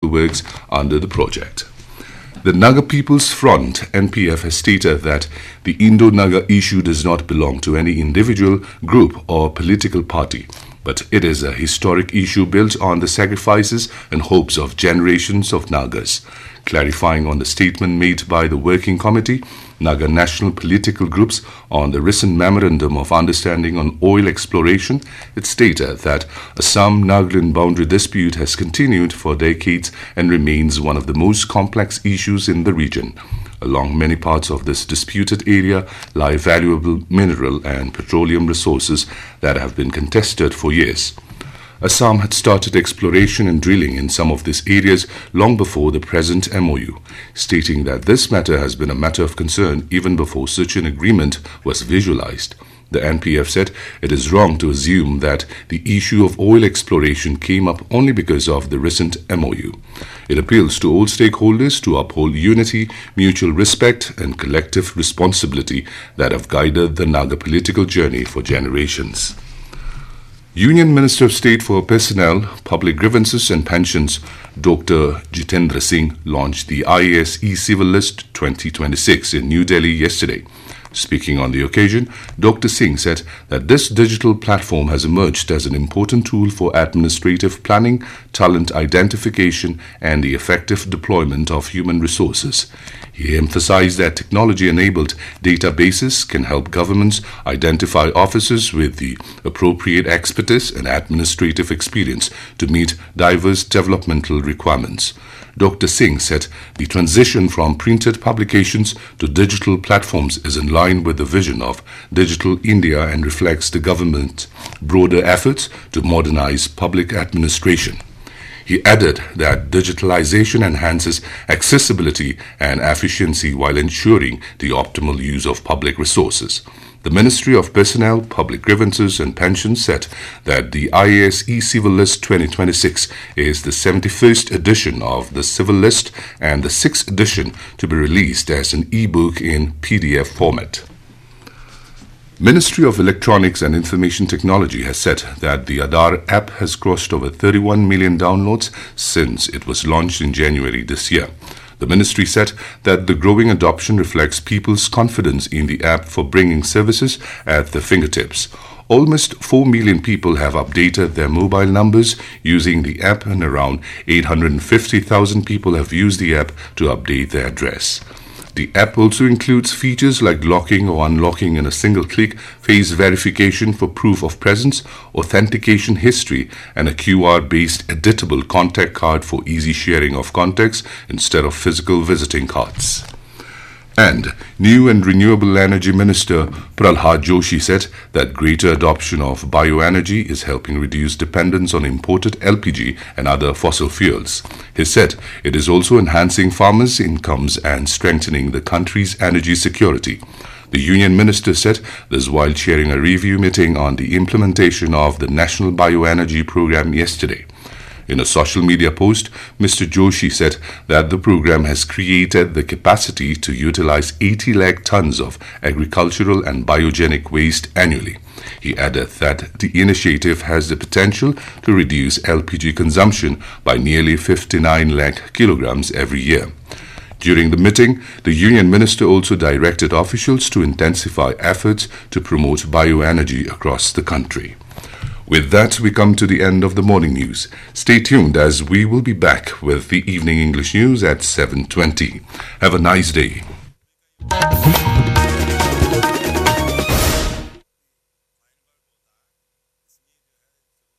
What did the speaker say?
works under the project. The Naga People's Front, NPF, has stated that the Indo-Naga issue does not belong to any individual, group or political party, but it is a historic issue built on the sacrifices and hopes of generations of Nagas. Clarifying on the statement made by the Working Committee, Naga National Political Groups on the recent Memorandum of Understanding on Oil Exploration, it stated that Assam-Nagaland boundary dispute has continued for decades and remains one of the most complex issues in the region. Along many parts of this disputed area lie valuable mineral and petroleum resources that have been contested for years. Assam had started exploration and drilling in some of these areas long before the present MOU, stating that this matter has been a matter of concern even before such an agreement was visualized. The NPF said it is wrong to assume that the issue of oil exploration came up only because of the recent MOU. It appeals to all stakeholders to uphold unity, mutual respect, and collective responsibility that have guided the Naga political journey for generations. Union Minister of State for Personnel, Public Grievances and Pensions, Dr. Jitendra Singh, launched the IAS E-Civil List 2026 in New Delhi yesterday. Speaking on the occasion, Dr. Singh said that this digital platform has emerged as an important tool for administrative planning, talent identification, and the effective deployment of human resources. He emphasized that technology-enabled databases can help governments identify officers with the appropriate expertise and administrative experience to meet diverse developmental requirements. Dr. Singh said the transition from printed publications to digital platforms is in line with the vision of Digital India and reflects the government's broader efforts to modernize public administration. He added that digitalization enhances accessibility and efficiency while ensuring the optimal use of public resources. The Ministry of Personnel, Public Grievances and Pensions said that the IAS E-Civil List 2026 is the 71st edition of the Civil List and the 6th edition to be released as an e-book in PDF format. Ministry of Electronics and Information Technology has said that the Aadhaar app has crossed over 31 million downloads since it was launched in January this year. The ministry said that the growing adoption reflects people's confidence in the app for bringing services at their fingertips. Almost 4 million people have updated their mobile numbers using the app, and around 850,000 people have used the app to update their address. The app also includes features like locking or unlocking in a single click, face verification for proof of presence, authentication history, and a QR-based editable contact card for easy sharing of contacts instead of physical visiting cards. And New and Renewable Energy Minister Pralhad Joshi said that greater adoption of bioenergy is helping reduce dependence on imported LPG and other fossil fuels. He said it is also enhancing farmers' incomes and strengthening the country's energy security. The Union Minister said this while chairing a review meeting on the implementation of the National Bioenergy Program yesterday. In a social media post, Mr. Joshi said that the program has created the capacity to utilize 80 lakh tons of agricultural and biogenic waste annually. He added that the initiative has the potential to reduce LPG consumption by nearly 59 lakh kilograms every year. During the meeting, the Union Minister also directed officials to intensify efforts to promote bioenergy across the country. With that, we come to the end of the morning news. Stay tuned as we will be back with the evening English news at 7:20. Have a nice day.